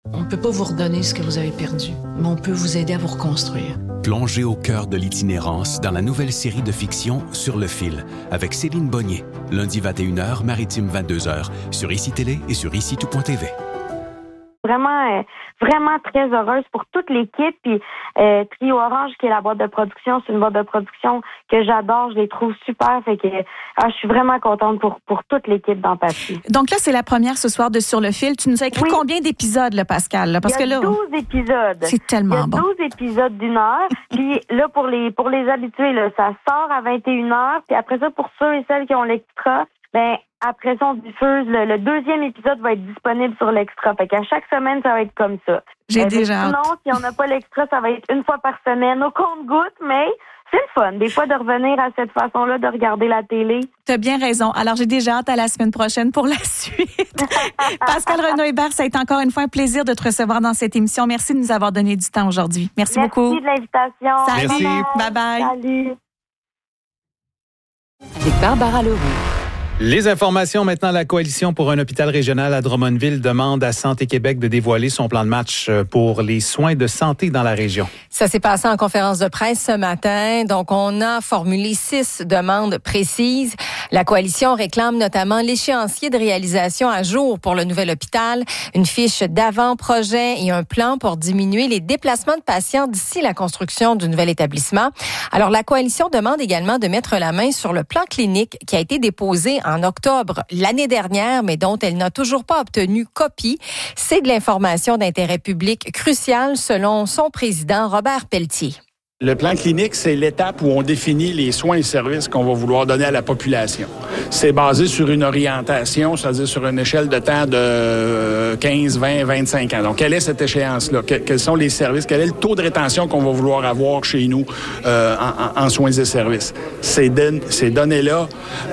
On ne peut pas vous redonner ce que vous avez perdu, mais on peut vous aider à vous reconstruire. Plongez au cœur de l'itinérance dans la nouvelle série de fiction Sur le fil avec Céline Bonnier. Lundi 21h, Maritime 22h, sur ICI Télé et sur ICITout.tv. Vraiment très heureuse pour toute l'équipe. Puis Trio Orange, qui est la boîte de production, c'est une boîte de production que j'adore, je les trouve super. Fait que je suis vraiment contente pour toute l'équipe d'Empathie. Donc là, c'est la première ce soir de Sur le fil. Tu nous as écrit combien d'épisodes, là, Pascal? Là? Parce Il y a que là, 12 épisodes. C'est tellement bon. Il y a 12 épisodes d'1 heure. Puis là, pour les habitués, là, ça sort à 21h. Puis après ça, pour ceux et celles qui ont l'extra, après ça, on diffuse. Le deuxième épisode va être disponible sur l'extra. Fait qu'à chaque semaine, ça va être comme ça. J'ai déjà hâte. Sinon, si on n'a pas l'extra, ça va être une fois par semaine au compte-gouttes, mais c'est le fun, des fois, de revenir à cette façon-là, de regarder la télé. Tu as bien raison. Alors, j'ai déjà hâte à la semaine prochaine pour la suite. Pascal Renaud-Hébert, ça a été encore une fois un plaisir de te recevoir dans cette émission. Merci de nous avoir donné du temps aujourd'hui. Merci beaucoup. Merci de l'invitation. Salut. Merci. Bye-bye. Salut. Avec Barbara Leroux. Les informations maintenant, la Coalition pour un hôpital régional à Drummondville demande à Santé Québec de dévoiler son plan de match pour les soins de santé dans la région. Ça s'est passé en conférence de presse ce matin. Donc, on a formulé 6 demandes précises. La Coalition réclame notamment l'échéancier de réalisation à jour pour le nouvel hôpital, une fiche d'avant-projet et un plan pour diminuer les déplacements de patients d'ici la construction du nouvel établissement. Alors, la Coalition demande également de mettre la main sur le plan clinique qui a été déposé en octobre l'année dernière, mais dont elle n'a toujours pas obtenu copie. C'est de l'information d'intérêt public cruciale selon son président Robert Pelletier. Le plan clinique, c'est l'étape où on définit les soins et services qu'on va vouloir donner à la population. C'est basé sur une orientation, c'est-à-dire sur une échelle de temps de 15, 20, 25 ans. Donc, quelle est cette échéance-là? Quels sont les services? Quel est le taux de rétention qu'on va vouloir avoir chez nous en soins et services? Ces données-là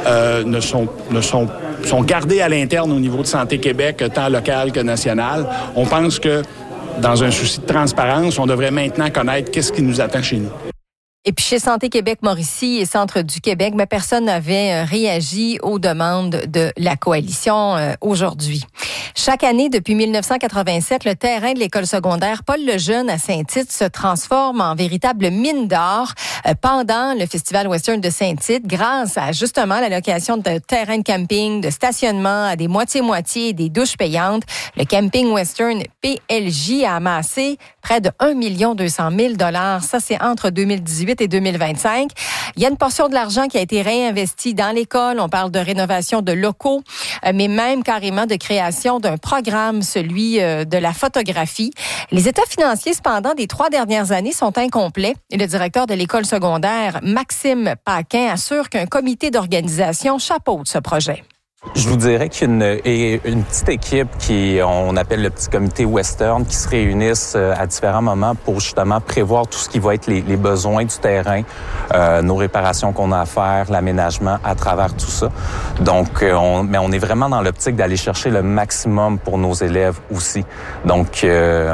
sont gardées à l'interne au niveau de Santé Québec, tant local que national. On pense que dans un souci de transparence, on devrait maintenant connaître qu'est-ce qui nous attend chez nous. Et puis chez Santé Québec Mauricie et Centre du Québec, mais personne n'avait réagi aux demandes de la coalition aujourd'hui. Chaque année, depuis 1987, le terrain de l'école secondaire Paul Lejeune à Saint-Tite se transforme en véritable mine d'or pendant le Festival Western de Saint-Tite, grâce à justement la location de terrains de camping, de stationnement à des moitié-moitié et des douches payantes. Le camping Western PLJ a amassé près de 1 200 000 $. Ça, c'est entre 2018 et 2025. Il y a une portion de l'argent qui a été réinvestie dans l'école. On parle de rénovation de locaux, mais même carrément de création d'un programme, celui de la photographie. Les états financiers, cependant, des 3 dernières années sont incomplets. Et le directeur de l'école secondaire, Maxime Paquin, assure qu'un comité d'organisation chapeaute ce projet. Je vous dirais qu'il y a une petite équipe on appelle le petit comité Western, qui se réunissent à différents moments pour justement prévoir tout ce qui va être les besoins du terrain, nos réparations qu'on a à faire, l'aménagement à travers tout ça. Donc, on est vraiment dans l'optique d'aller chercher le maximum pour nos élèves aussi. Donc,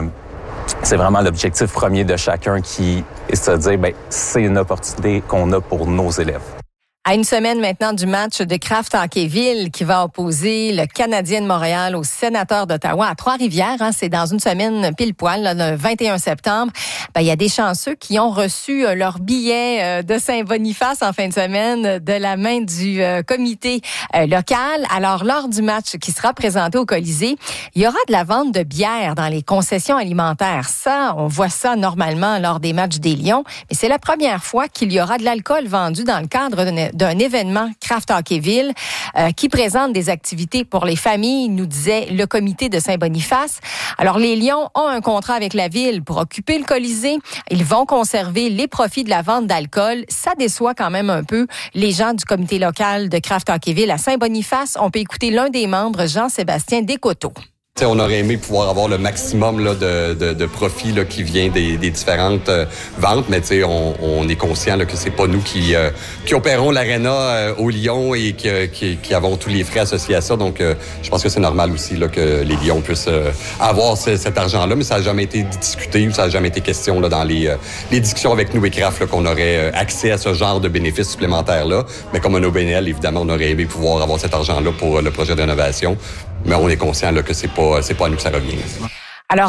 c'est vraiment l'objectif premier de chacun qui est de se dire, c'est une opportunité qu'on a pour nos élèves. À une semaine maintenant du match de Kraft Hockeyville qui va opposer le Canadien de Montréal aux Sénateurs d'Ottawa à Trois-Rivières. C'est dans une semaine pile poil, le 21 septembre. Il y a des chanceux qui ont reçu leur billet de Saint-Boniface en fin de semaine de la main du comité local. Alors, lors du match qui sera présenté au Colisée, il y aura de la vente de bière dans les concessions alimentaires. Ça, on voit ça normalement lors des matchs des Lions, mais c'est la première fois qu'il y aura de l'alcool vendu dans le cadre d'un événement Kraft Hockeyville qui présente des activités pour les familles, nous disait le comité de Saint-Boniface. Alors, les Lions ont un contrat avec la ville pour occuper le Colisée. Ils vont conserver les profits de la vente d'alcool. Ça déçoit quand même un peu les gens du comité local de Kraft Hockeyville à Saint-Boniface. On peut écouter l'un des membres, Jean-Sébastien Descoteaux. On aurait aimé pouvoir avoir le maximum là, de profit là, qui vient des différentes ventes, mais on est conscient là, que c'est pas nous qui opérons l'aréna au Lyon et qui avons tous les frais associés à ça. Donc, je pense que c'est normal aussi là, que les Lions puissent avoir cet argent-là, mais ça n'a jamais été discuté ou ça n'a jamais été question là, dans les discussions avec nous et Kraft là, qu'on aurait accès à ce genre de bénéfices supplémentaires-là. Mais comme un OBNL, évidemment, on aurait aimé pouvoir avoir cet argent-là pour le projet de rénovation. Mais on est conscient là, que c'est pas à nous que ça revient.